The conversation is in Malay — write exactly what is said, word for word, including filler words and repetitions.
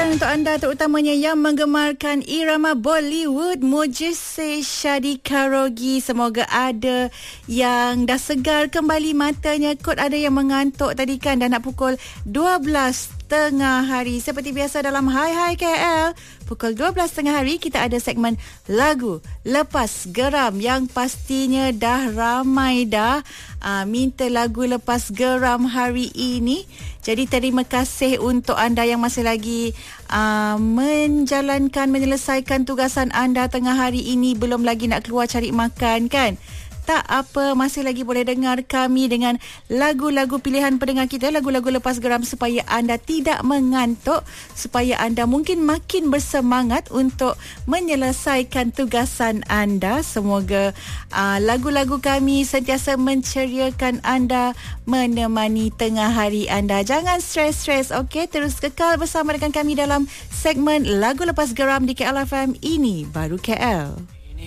petang untuk anda terutamanya yang menggemarkan irama Bollywood. Mujizse Shadi Karogi. Semoga ada yang dah segar kembali matanya. Kot ada yang mengantuk tadi kan. Dah nak pukul dua belas tengah hari. Seperti biasa dalam Hai Hai K L, pukul dua belas tengah hari kita ada segmen lagu lepas geram yang pastinya dah ramai dah uh, minta lagu lepas geram hari ini. Jadi terima kasih untuk anda yang masih lagi uh, menjalankan, menyelesaikan tugasan anda tengah hari ini, belum lagi nak keluar cari makan kan. Tak apa, masih lagi boleh dengar kami dengan lagu-lagu pilihan pendengar kita, lagu-lagu lepas geram supaya anda tidak mengantuk, supaya anda mungkin makin bersemangat untuk menyelesaikan tugasan anda. Semoga uh, lagu-lagu kami sentiasa menceriakan anda, menemani tengah hari anda. Jangan stres-stres, okey? Terus kekal bersama dengan kami dalam segmen lagu lepas geram di K L F M. Ini baru K L.